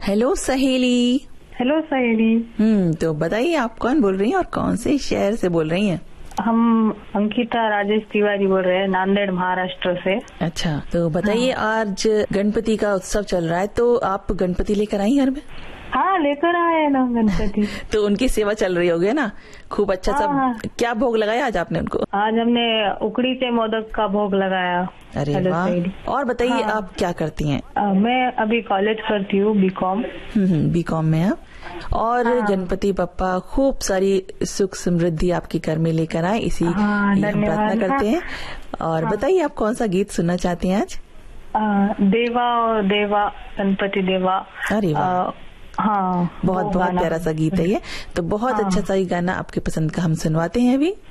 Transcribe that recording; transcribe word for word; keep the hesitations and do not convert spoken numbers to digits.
Hello सहेली। Hello सहेली। हम्म तो बताइए आप कौन बोल रही हैं और कौन से शहर से बोल रही हैं? हम अंकिता राजेश तिवारी बोल रहे हैं, नांदेड़ महाराष्ट्र से। अच्छा, तो बताइए हाँ। आज गणपति का उत्सव चल रहा है, तो आप गणपति लेकर आई घर में? हाँ, लेकर आए ना गणपति। तो उनकी सेवा चल रही होगी ना, खूब अच्छा हाँ, सब हाँ। क्या भोग लगाया आज आपने उनको? आज हमने उकड़ी के मोदक का भोग लगाया। अरे वाह। और बताइए हाँ। आप क्या करती हैं? आ, मैं अभी कॉलेज करती हूँ, बीकॉम। हम्म बीकॉम में आप। और हाँ। गणपति बप्पा खूब सारी सुख समृद्धि आपके घर में लेकर आए, इसी हाँ, हम प्रार्थना करते हैं। और हाँ। बताइए आप कौन सा गीत सुनना चाहती हैं आज? आ, देवा और देवा गणपति देवा। अरे वाह। आ, हाँ, बहुत बहुत प्यारा सा गीत है ये। तो बहुत हाँ। अच्छा सा ये गाना आपके पसंद का हम सुनवाते हैं अभी।